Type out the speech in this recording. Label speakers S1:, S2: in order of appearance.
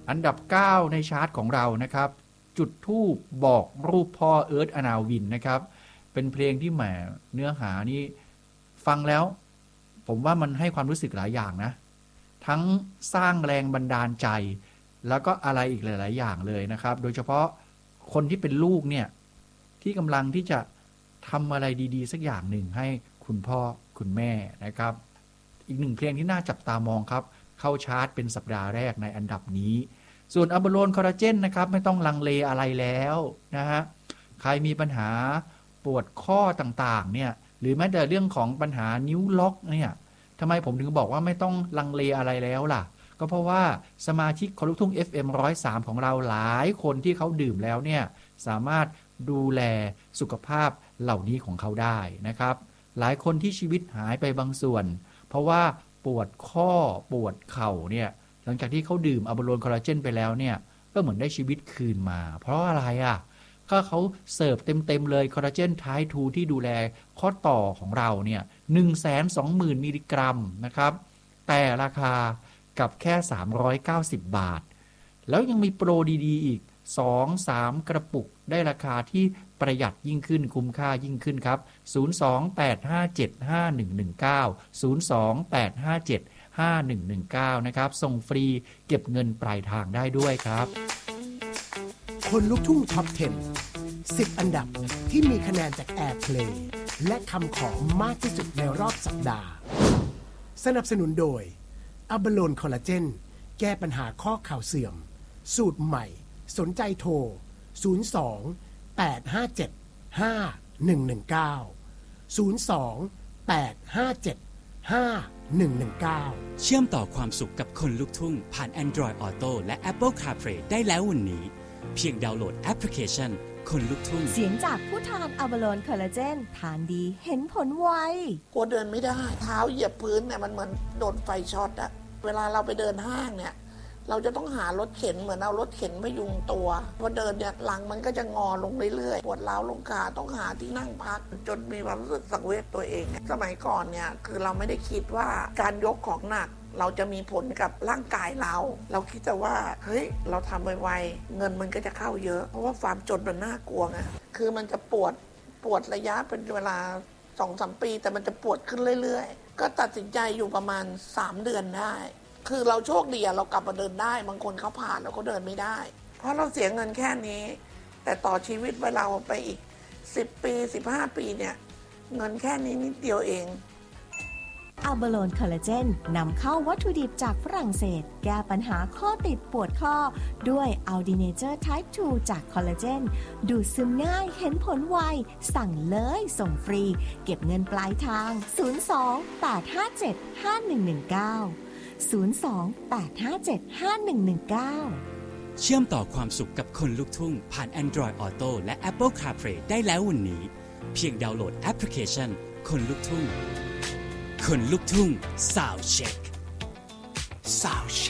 S1: อันดับ9ในชาร์ตของเรานะครับจุดธูปบอกรูปพ่อเอิร์ธอนาวินนะครับเป็นเพลงที่แหมเนื้อหานี่ฟังแล้วผมว่ามันให้ความรู้สึกหลายอย่างนะทั้งสร้างแรงบันดาลใจแล้วก็อะไรอีกหลายๆอย่างเลยนะครับโดยเฉพาะคนที่เป็นลูกเนี่ยที่กำลังที่จะทำอะไรดีๆสักอย่างหนึ่งให้คุณพ่อคุณแม่นะครับอีกหนึ่งเพลงที่น่าจับตามองครับเข้าชาร์ตเป็นสัปดาห์แรกในอันดับนี้ส่วนอะบาโลนคอลลาเจนนะครับไม่ต้องลังเลอะไรแล้วนะฮะใครมีปัญหาปวดข้อต่างๆเนี่ยหรือแม้แต่เรื่องของปัญหานิ้วล็อกเนี่ยทำไมผมถึงบอกว่าไม่ต้องลังเลอะไรแล้วล่ะก็เพราะว่าสมาชิกของลูกทุ่ง FM 103ของเราหลายคนที่เขาดื่มแล้วเนี่ยสามารถดูแลสุขภาพเหล่านี้ของเขาได้นะครับหลายคนที่ชีวิตหายไปบางส่วนเพราะว่าปวดข้อปวดเข่าเนี่ยหลังจากที่เขาดื่มอะบาโลนคอลลาเจนไปแล้วเนี่ยก็เหมือนได้ชีวิตคืนมาเพราะอะไรอ่ะก็เขาเสิร์ฟเต็มเลยคอลลาเจนไทป์2ที่ดูแลข้อต่อของเราเนี่ย 120,000 มิลลิกรัมนะครับแต่ราคากับแค่390 บาทแล้วยังมีโปรดีๆอีก 2-3 กระปุกได้ราคาที่ประหยัดยิ่งขึ้นคุ้มค่ายิ่งขึ้นครับ028575119 028575119นะครับส่งฟรีเก็บเงินปลายทางได้ด้วยครับ
S2: คนลุกทุ่งท็อป 10 อันดับที่มีคะแนนจาก Airplay และคำขอมากที่สุดในรอบสัปดาห์สนับสนุนโดยอะบาโลนคอลลาเจนแก้ปัญหาข้อเข่าเสื่อมสูตรใหม่สนใจโทร02-857-5119
S3: เชื่อมต่อความสุขกับคนลุกทุ่งผ่าน Android Auto และ Apple CarPlay ได้แล้ววันนี้เพียงดาวน์โหลดแอปพลิเคชันคนลุกทุ่ง
S4: เสียงจากผู้ทานอะบาโลนคอลลาเจนทานดีเห็นผลไว
S5: กลัวเดินไม่ได้เท้าเหยียบพื้นเนี่ยมันเหมือนโดนไฟช็อตอะเวลาเราไปเดินห้างเนี่ยเราจะต้องหารถเข็นเหมือนเอารถเข็นพยุงตัวพอเดินเนี่ยหลังมันก็จะงอลงเรื่อยๆปวดร้าวลงขาต้องหาที่นั่งพักจนมีความรู้สึกสังเวชตัวเองสมัยก่อนเนี่ยคือเราไม่ได้คิดว่าการยกของหนักเราจะมีผลกับร่างกายเราคิดแต่ว่าเฮ้ยเราทำไวๆเงินมันก็จะเข้าเยอะเพราะว่าความจนมันน่ากลัวไงคือมันจะปวดระยะเป็นเวลา 2-3 ปีแต่มันจะปวดขึ้นเรื่อยๆก็ตัดสินใจอยู่ประมาณ3 เดือนได้คือเราโชคดีเรากลับมาเดินได้บางคนเขาผ่านแล้วเขาเดินไม่ได้เพราะเราเสียเงินแค่นี้แต่ต่อชีวิตเวลาไปอีก10 ปี15 ปีเนี่ยเงินแค่นี้นิดเดียวเอง
S4: อะบาโลนคอลลาเจนนำเข้าวัตถุดิบจากฝรั่งเศสแก้ปัญหาข้อติดปวดข้อด้วยอัลดีเนเจอร์ไทป์2จากคอลลาเจนดูดซึมง่ายเห็นผลไวสั่งเลยส่งฟรีเก็บเงินปลายทาง 02-857-5119
S3: เชื่อมต่อความสุขกับคนลุกทุ่งผ่าน Android Auto และ Apple CarPlay ได้แล้ววันนี้เพียงดาวน์โหลดแอปพลิเคชันคนลุกทุ่งคนลุกทุ่ง Sound Check